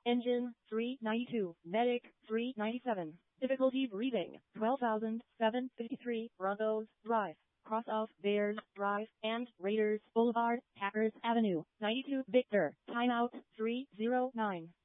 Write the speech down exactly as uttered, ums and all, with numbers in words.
Engine, three ninety-two. Medic, three ninety-seven. Difficulty breathing, twelve thousand seven hundred fifty-three. Broncos Drive, cross of Bears Drive, and Raiders Boulevard, Packers Avenue, ninety-two. Victor, timeout, three oh nine.